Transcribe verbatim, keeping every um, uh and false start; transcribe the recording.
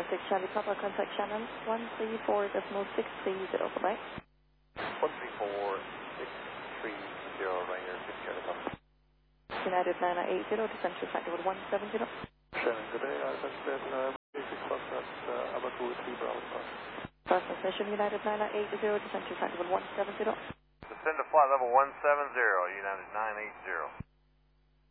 six Charlie Papa, contact Shannon, one three four decimal six three zero, bye-bye. one three four six three zero, Ranger six Charlie Papa. United nine eight zero, descent to flight level one seven zero. Shannon, good day, I sent in uh, basic plus at uh, Abaku three Bravo Star. First station, United nine eight zero, descent to flight level one seven zero. Descend to flight level one seven zero, United nine eight zero.